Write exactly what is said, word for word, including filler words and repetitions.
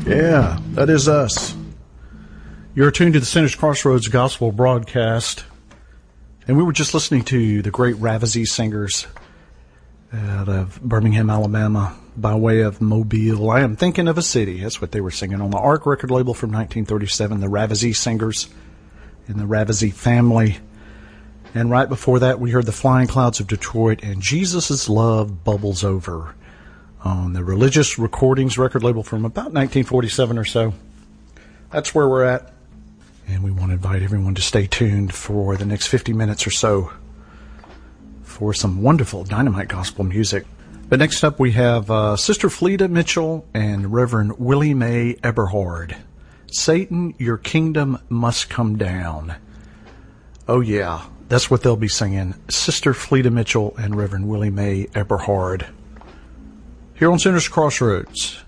Yeah, that is us. You're tuned to the Sinners Crossroads Gospel broadcast, and we were just listening to the great Ravizzi Singers out of Birmingham, Alabama, by way of Mobile. I am thinking of a city. That's what they were singing on the Ark record label from nineteen thirty-seven, the Ravizzi Singers and the Ravizzi family. And right before that, we heard the Flying Clouds of Detroit and Jesus' Love Bubbles Over on the Religious Recordings record label from about nineteen forty-seven or so. That's where we're at. And we want to invite everyone to stay tuned for the next fifty minutes or so for some wonderful dynamite gospel music. But next up we have uh, Sister Fleda Mitchell and Reverend Willie Mae Eberhard. Satan, your kingdom must come down. Oh yeah, that's what they'll be singing. Sister Fleda Mitchell and Reverend Willie Mae Eberhard. Here on Sinners Crossroads.